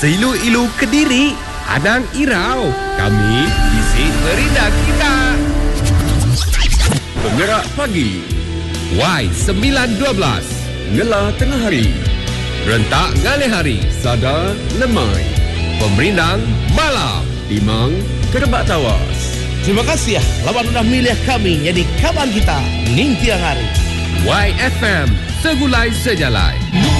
Seilu-ilu Kediri, Padang Irau. Kami isi merinda kita. Penggerak pagi Y912, Ngela tengah hari, rentak ngalih hari, Sada lemai, Pemerindang malam, Timang Kerebak Tawas. Terima kasih ya lawan sudah milih kami jadi kawan kita ning tiang hari. YFM Segulai Sejalai.